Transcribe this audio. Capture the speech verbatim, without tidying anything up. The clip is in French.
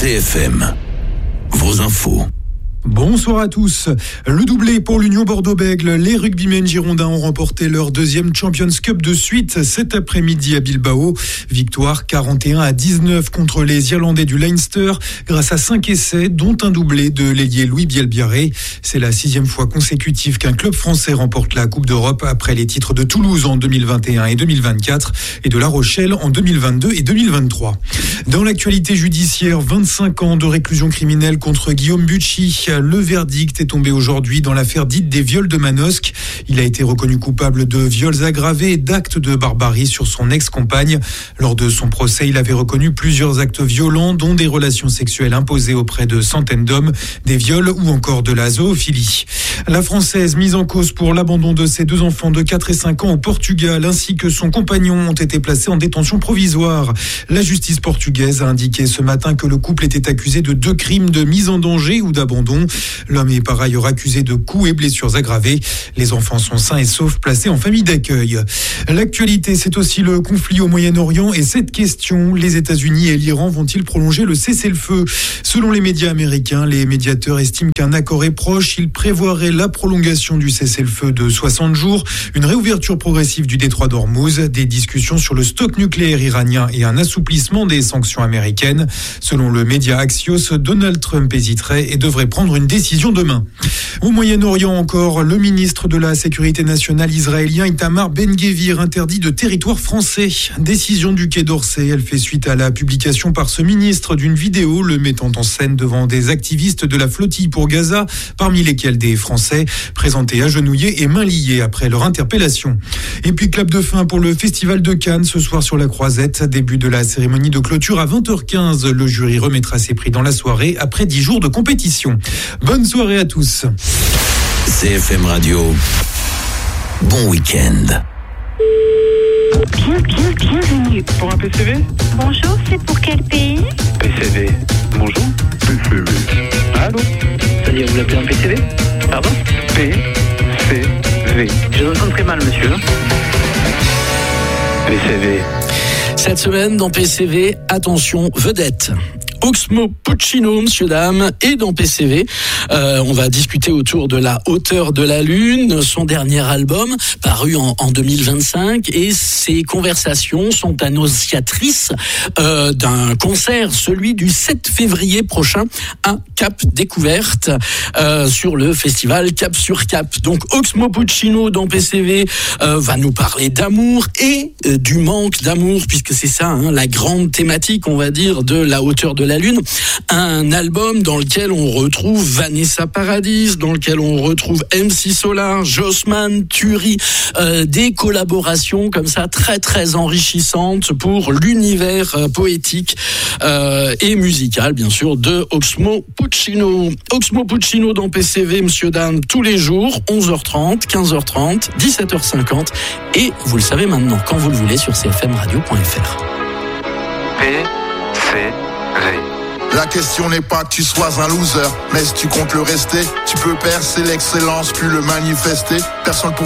C F M, vos infos. Bonsoir à tous. Le doublé pour l'Union Bordeaux-Bègles. Les rugbymen girondins ont remporté leur deuxième Champions Cup de suite cet après-midi à Bilbao. Victoire quarante et un à dix-neuf contre les Irlandais du Leinster grâce à cinq essais, dont un doublé de l'ailier Louis Bielbiarré. C'est la sixième fois consécutive qu'un club français remporte la Coupe d'Europe après les titres de Toulouse en deux mille vingt et un et deux mille vingt-quatre et de La Rochelle en deux mille vingt-deux et deux mille vingt-trois. Dans l'actualité judiciaire, vingt-cinq ans de réclusion criminelle contre Guillaume Bucci. Le verdict est tombé aujourd'hui dans l'affaire dite des viols de Manosque. Il a été reconnu coupable de viols aggravés et d'actes de barbarie sur son ex-compagne. Lors de son procès, il avait reconnu plusieurs actes violents, dont des relations sexuelles imposées auprès de centaines d'hommes, des viols ou encore de la zoophilie. La Française mise en cause pour l'abandon de ses deux enfants de quatre et cinq ans au Portugal, ainsi que son compagnon, ont été placés en détention provisoire. La justice portugaise a indiqué ce matin que le couple était accusé de deux crimes de mise en danger ou d'abandon. L'homme est par ailleurs accusé de coups et blessures aggravées. Les enfants sont sains et saufs, placés en famille d'accueil. L'actualité, c'est aussi le conflit au Moyen-Orient et cette question, les États-Unis et l'Iran vont-ils prolonger le cessez-le-feu ? Selon les médias américains, les médiateurs estiment qu'un accord est proche. Ils prévoiraient la prolongation du cessez-le-feu de soixante jours, une réouverture progressive du détroit d'Ormuz, des discussions sur le stock nucléaire iranien et un assouplissement des sanctions américaines. Selon le média Axios, Donald Trump hésiterait et devrait prendre une décision demain. Au Moyen-Orient encore, le ministre de la Sécurité nationale israélien Itamar Ben-Gvir interdit de territoire français. Décision du Quai d'Orsay. Elle fait suite à la publication par ce ministre d'une vidéo le mettant en scène devant des activistes de la flottille pour Gaza, parmi lesquels des Français, présentés agenouillés et mains liées après leur interpellation. Et puis clap de fin pour le Festival de Cannes ce soir sur la Croisette. Début de la cérémonie de clôture à vingt heures quinze. Le jury remettra ses prix dans la soirée après dix jours de compétition. Bonne soirée à tous. C F M Radio, bon week-end. Bien, bien, bienvenue. Pour un P C V ? Bonjour, c'est pour quel pays ? P C V. Bonjour. P C V. Allô ? C'est-à-dire, vous l'appelez un P C V ? Pardon ? P C V. Je vous entends très mal, monsieur. P C V. Cette semaine, dans P C V, attention, vedette. Oxmo Puccino, monsieur, dame, et dans P C V, euh, on va discuter autour de La Hauteur de la Lune, son dernier album, paru en, en deux mille vingt-cinq, et ces conversations sont annonciatrices euh, d'un concert, celui du sept février prochain, à Cap Découverte, euh, sur le festival Cap sur Cap. Donc Oxmo Puccino dans P C V euh, va nous parler d'amour et euh, du manque d'amour, puisque c'est ça, hein, la grande thématique, on va dire, de La Hauteur de la Lune, un album dans lequel on retrouve Vanessa Paradis, dans lequel on retrouve M C Solar, Jossman, Turi, euh, des collaborations comme ça très très enrichissantes pour l'univers euh, poétique euh, et musical, bien sûr, de Oxmo Puccino. Oxmo Puccino dans P C V, monsieur, dame, tous les jours, onze heures trente, quinze heures trente, dix-sept heures cinquante, et vous le savez maintenant quand vous le voulez sur c f m radio point f r. P C V. La question n'est pas que tu sois un loser, mais si tu comptes le rester, tu peux percer l'excellence puis le manifester. Personne pour